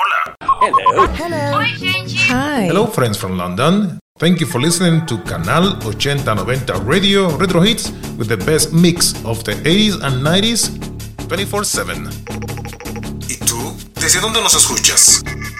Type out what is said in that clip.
Hola. Hello. Hello. Oi, gente. Hi. Hello, friends from London. Thank you for listening to Canal 8090 Radio Retro Hits with the best mix of the 80s and 90s 24/7. ¿Y tú? ¿Desde dónde nos escuchas?